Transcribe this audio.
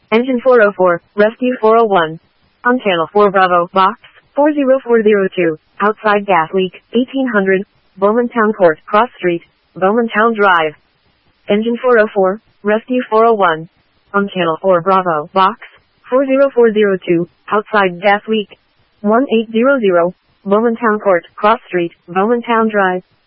Engine 404, Rescue 401. On channel 4 Bravo, box 40402, outside gas leak, 1800, Bowmantown Court, Cross Street, Bowmantown Drive. Engine 404, Rescue 401. On channel 4 Bravo, box 40402, outside gas leak, 1800, Bowmantown Court, Cross Street, Bowmantown Drive.